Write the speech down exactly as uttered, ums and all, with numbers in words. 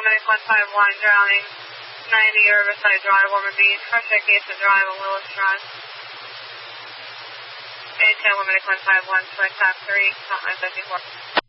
Limited one five one, drowning ninety Riverside Drive, Ormond Beach, Project Gate Drive on Willis Drive. A ten Limited one five one, select top three, not my fifty-four.